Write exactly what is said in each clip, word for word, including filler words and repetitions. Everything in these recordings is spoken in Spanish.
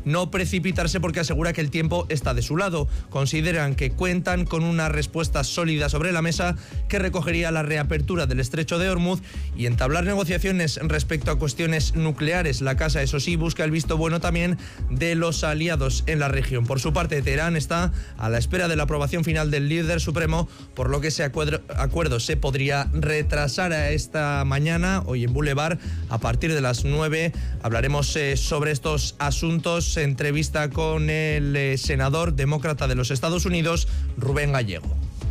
no precipitarse porque asegura que el tiempo está de su lado. Consideran que cuentan con una respuesta sólida sobre la mesa que recogería la reapertura del estrecho de Hormuz y entablar negociaciones respecto a cuestiones nucleares. La casa, eso sí, busca el visto bueno también de los aliados en la región. Por su parte, Teherán está a la espera de la aprobación final del líder supremo, por lo que ese acuerdo, acuerdo se podría retrasar a esta mañana, hoy en Boulevard, a partir de las nueve. Hablaremos eh, sobre estos asuntos. Entrevista con el eh, senador demócrata de los Estados Unidos, Rubén Gallego.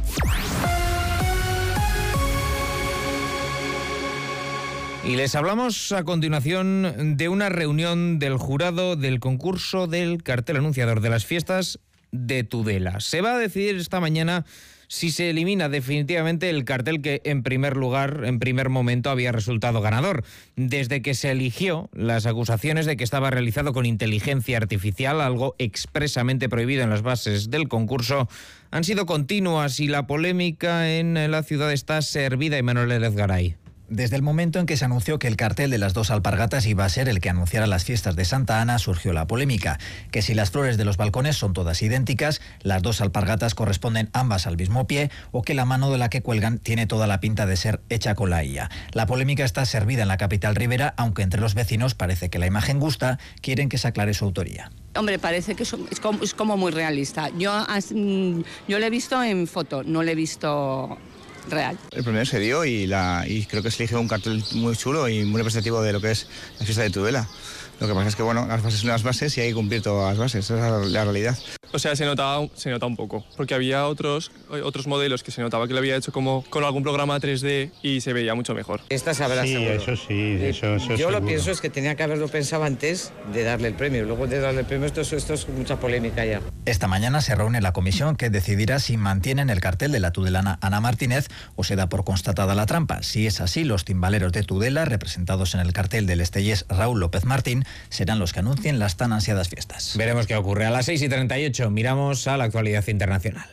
Y les hablamos a continuación de una reunión del jurado del concurso del cartel anunciador de las fiestas de Tudela. Se va a decidir esta mañana si se elimina definitivamente el cartel que en primer lugar, en primer momento, había resultado ganador. Desde que se eligió, las acusaciones de que estaba realizado con inteligencia artificial, algo expresamente prohibido en las bases del concurso, han sido continuas y la polémica en la ciudad está servida. Imanol Elezgaray. Desde el momento en que se anunció que el cartel de las dos alpargatas iba a ser el que anunciara las fiestas de Santa Ana, surgió la polémica, que si las flores de los balcones son todas idénticas, las dos alpargatas corresponden ambas al mismo pie, o que la mano de la que cuelgan tiene toda la pinta de ser hecha con la I A. La polémica está servida en la capital ribera, aunque entre los vecinos parece que la imagen gusta, quieren que se aclare su autoría. Hombre, parece que es como, es como muy realista. Yo, yo lo he visto en foto, no lo he visto real. El primero se dio y, la, y creo que se eligió un cartel muy chulo y muy representativo de lo que es la fiesta de Tudela. Lo que pasa es que, bueno, las bases son las bases y hay que cumplir todas las bases, esa es la realidad. O sea, se notaba, se nota un poco, porque había otros, otros modelos que se notaba que lo había hecho como con algún programa tres D y se veía mucho mejor. Esta se habrá Sí, seguro. eso sí, eso, eso Yo seguro. lo pienso es que tenía que haberlo pensado antes de darle el premio. Luego de darle el premio, esto, esto es mucha polémica ya. Esta mañana se reúne la comisión que decidirá si mantienen el cartel de la tudelana Ana Martínez o se da por constatada la trampa. Si es así, los timbaleros de Tudela, representados en el cartel del estellés Raúl López Martín, serán los que anuncien las tan ansiadas fiestas. Veremos qué ocurre. A las seis y treinta y ocho miramos a la actualidad internacional.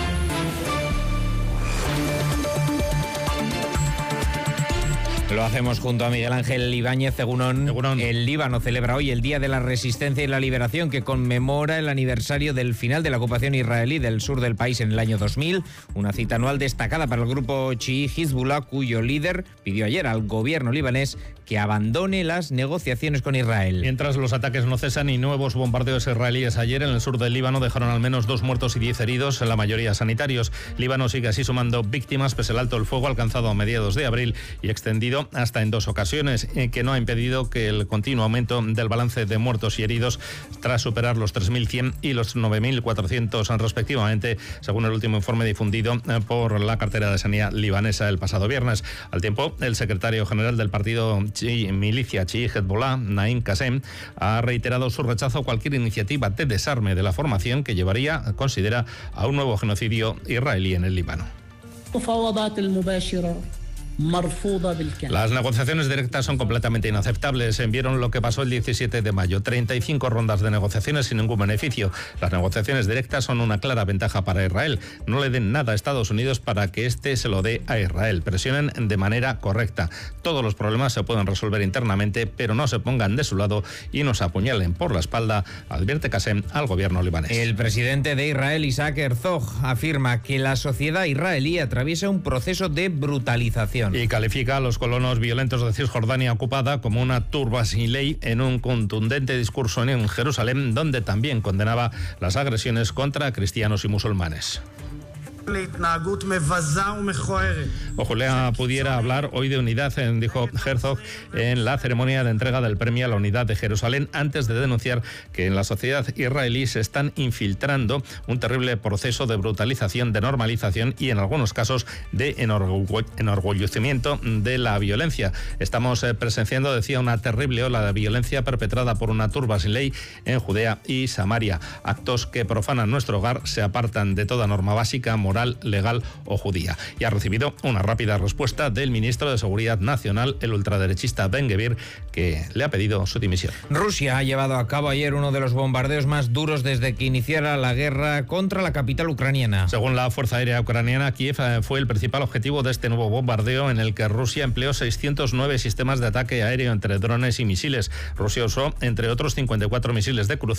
Lo hacemos junto a Miguel Ángel Ibáñez. Egunon. Egunon. El Líbano celebra hoy el Día de la Resistencia y la Liberación, que conmemora el aniversario del final de la ocupación israelí del sur del país en el año dos mil. Una cita anual destacada para el grupo chií Hezbollah, cuyo líder pidió ayer al gobierno libanés que abandone las negociaciones con Israel. Mientras los ataques no cesan y nuevos bombardeos israelíes ayer en el sur del Líbano dejaron al menos dos muertos y diez heridos, la mayoría sanitarios. Líbano sigue así sumando víctimas pese al alto el fuego alcanzado a mediados de abril y extendido hasta en dos ocasiones, eh, que no ha impedido que el continuo aumento del balance de muertos y heridos tras superar los tres mil cien y los nueve mil cuatrocientos respectivamente, según el último informe difundido eh, por la cartera de sanidad libanesa el pasado viernes. Al tiempo, el secretario general del partido chií, milicia chií Hezbollah, Naim Qassem, ha reiterado su rechazo a cualquier iniciativa de desarme de la formación que llevaría, considera, a un nuevo genocidio israelí en el Líbano. Las negociaciones directas son completamente inaceptables. Vieron lo que pasó el diecisiete de mayo. treinta y cinco rondas de negociaciones sin ningún beneficio. Las negociaciones directas son una clara ventaja para Israel. No le den nada a Estados Unidos para que éste se lo dé a Israel. Presionen de manera correcta. Todos los problemas se pueden resolver internamente, pero no se pongan de su lado y nos apuñalen por la espalda, advierte Qassem al gobierno libanés. El presidente de Israel, Isaac Herzog, afirma que la sociedad israelí atraviesa un proceso de brutalización. Y califica a los colonos violentos de Cisjordania ocupada como una turba sin ley en un contundente discurso en Jerusalén, donde también condenaba las agresiones contra cristianos y musulmanes. Ojalá pudiera hablar hoy de unidad, dijo Herzog en la ceremonia de entrega del premio a la unidad de Jerusalén, antes de denunciar que en la sociedad israelí se están infiltrando un terrible proceso de brutalización, de normalización y en algunos casos de enorgu- enorgullecimiento de la violencia. Estamos eh, presenciando, decía, una terrible ola de violencia perpetrada por una turba sin ley en Judea y Samaria. Actos que profanan nuestro hogar, se apartan de toda norma básica, moral, legal o judía. Y ha recibido una rápida respuesta del ministro de Seguridad Nacional, el ultraderechista Ben-Gvir, que le ha pedido su dimisión. Rusia ha llevado a cabo ayer uno de los bombardeos más duros desde que iniciara la guerra contra la capital ucraniana. Según la Fuerza Aérea Ucraniana, Kiev fue el principal objetivo de este nuevo bombardeo, en el que Rusia empleó seiscientos nueve sistemas de ataque aéreo entre drones y misiles. Rusia usó, entre otros, cincuenta y cuatro misiles de crucero